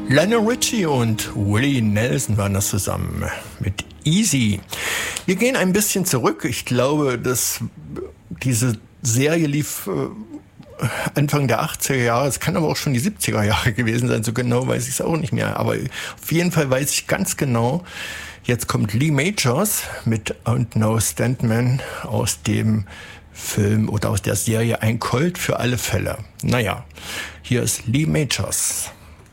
Lionel Richie und Willie Nelson waren das zusammen mit Easy. Wir gehen ein bisschen zurück. Ich glaube, dass diese Serie lief Anfang der 80er Jahre. Es kann aber auch schon die 70er Jahre gewesen sein. So genau weiß ich es auch nicht mehr. Aber auf jeden Fall weiß ich ganz genau, jetzt kommt Lee Majors mit And No Stuntman aus dem Film oder aus der Serie Ein Colt für alle Fälle. Naja, hier ist Lee Majors.